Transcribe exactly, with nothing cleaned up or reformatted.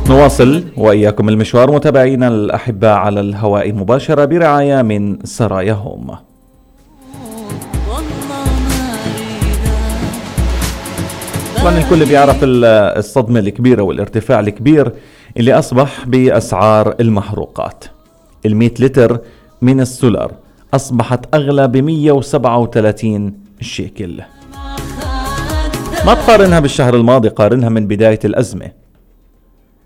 نواصل وإياكم المشوار متابعينا الأحباء على الهواء مباشرة برعاية من سرايا هوم. طبعا الكل بيعرف الصدمة الكبيرة والارتفاع الكبير اللي أصبح بأسعار المحروقات. المئة لتر من السولار أصبحت أغلى بمية وسبعة وثلاثين شيكل. ما تقارنها بالشهر الماضي، قارنها من بداية الأزمة.